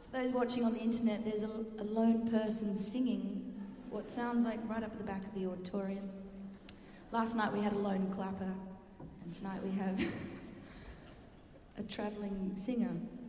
Those watching on the internet, there's a lone person singing what sounds like right up at the back of the auditorium. Last night we had a lone clapper, and tonight we have a travelling singer.